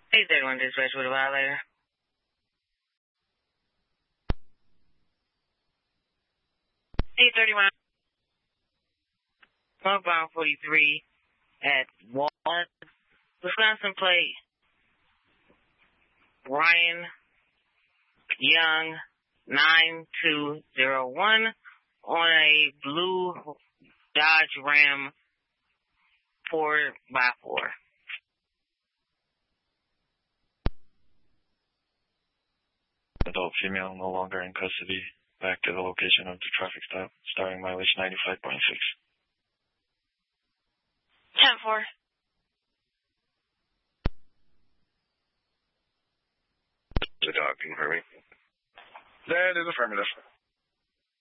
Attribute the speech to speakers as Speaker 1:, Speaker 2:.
Speaker 1: 831 dispatch with a violator. Northbound 43 at Walmart, Wisconsin plate. Ryan Young 9201 on a blue Dodge Ram 4x4.
Speaker 2: Adult female no longer in custody. Back to the location of the traffic stop, starting mileage 95.6.
Speaker 3: 10-4.
Speaker 4: The dog, can you hear me?
Speaker 5: That is affirmative.